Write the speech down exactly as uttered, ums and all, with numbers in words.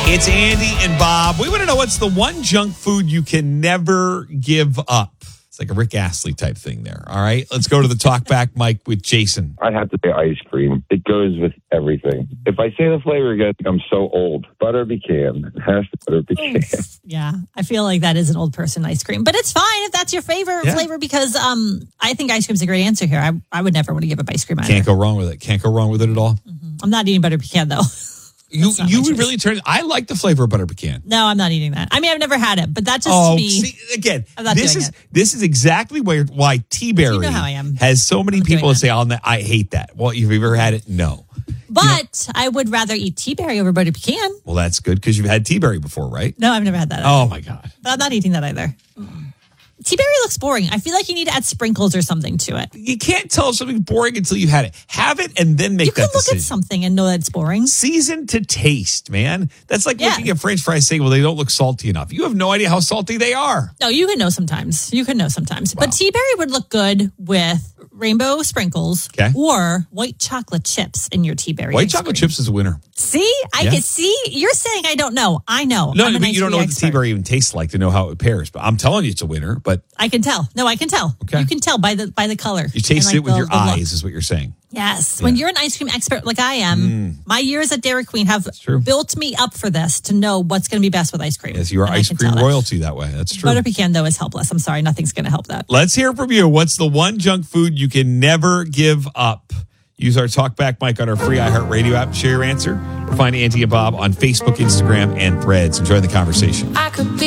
It's Andy and Bob. We want to know what's the one junk food you can never give up. It's like a Rick Astley type thing there. All right, let's go to the talkback mic with Jason. I have to say ice cream. It goes with everything. If I say the flavor again, I'm so old. Butter pecan. Hash butter pecan. Yeah, I feel like that is an old person ice cream, but it's fine if that's your favorite Yeah. flavor because um, I think ice cream's a great answer here. I, I would never want to give up ice cream either. Can't go wrong with it. Can't go wrong with it at all. Mm-hmm. I'm not eating butter pecan though. You not you my would choice. really turn. I like the flavor of butter pecan. No, I'm not eating that. I mean, I've never had it, but that's just Oh, me. see, again, I'm not this doing is it. this is exactly where why Tea Berry You know how I am. has so many I'm doing people that that. say, "I'll ne- I hate that." Well, you've ever had it? No. But I would rather eat tea berry over butter pecan. Well, that's good because you've had Tea Berry before, right? No, I've never had that. Oh either. my god. But I'm not eating that either. Tea berry looks boring. I feel like you need to add sprinkles or something to it. You can't tell if something's boring until you've had it. Have it and then make You can that look decision. at something and know that it's boring. Season to taste, man. That's like Yeah. looking at French fries saying, well, they don't look salty enough. You have no idea how salty they are. No, you can know sometimes. You can know sometimes. But tea berry would look good with rainbow sprinkles Okay. or white chocolate chips in your tea berry. White ice chocolate cream. chips is a winner. See, I Yeah. can see. You're saying I don't know. I know. No, I'm an but you don't ice know cream what the tea expert. berry even tastes like to know how it pairs. But I'm telling you, it's a winner. But I can tell. No, I can tell. Okay. You can tell by the by the color. you taste and, like, it with the- your the look. eyes, is what you're saying. Yes. When Yeah. you're an ice cream expert like I am, my years at Dairy Queen have true. built me up for this to know what's going to be best with ice cream. Yes, you are And I ice can cream tell that. royalty that way. That's true. Butter pecan, though, is helpless. I'm sorry. Nothing's going to help that. Let's hear from you. What's the one junk food you can never give up? Use our talkback mic on our free iHeartRadio app to share your answer. Or find Auntie and Bob on Facebook, Instagram, and Threads. Enjoy the conversation. I could be